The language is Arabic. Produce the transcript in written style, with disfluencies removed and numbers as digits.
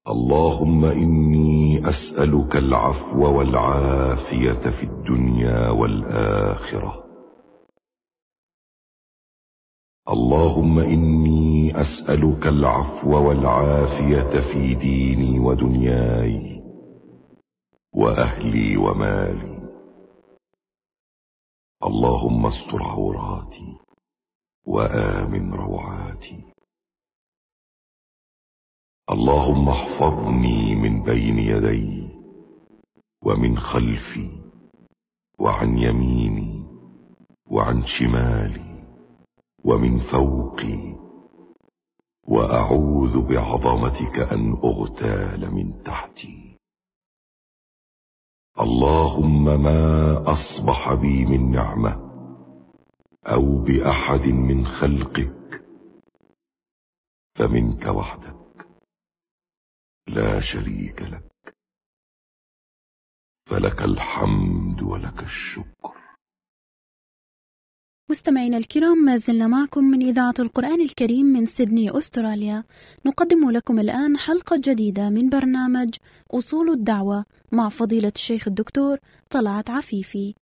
اللهم إني أسألك العفو والعافية في الدنيا والآخرة. اللهم إني أسألك العفو والعافية في ديني ودنياي وأهلي ومالي. اللهم استر عوراتي وآمن روعاتي. اللهم احفظني من بين يدي ومن خلفي وعن يميني وعن شمالي ومن فوقي، وأعوذ بعظمتك أن أغتال من تحتي. اللهم ما أصبح بي من نعمة أو بأحد من خلقك فمنك وحدك لا شريك لك، فلك الحمد ولك الشكر. مستمعينا الكرام، ما زلنا معكم من إذاعة القرآن الكريم من سيدني أستراليا. نقدم لكم الآن حلقة جديدة من برنامج أصول الدعوة مع فضيلة الشيخ الدكتور طلعت عفيفي.